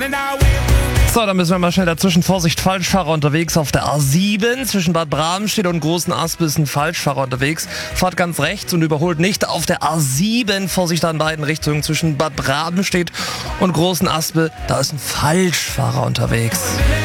So, dann müssen wir mal schnell dazwischen. Vorsicht, Falschfahrer unterwegs auf der A7. Zwischen Bad Bramstedt und Großen Aspe ist ein Falschfahrer unterwegs. Fahrt ganz rechts und überholt nicht auf der A7. Vorsicht an beiden Richtungen. Zwischen Bad Bramstedt und Großen Aspe, da ist ein Falschfahrer unterwegs.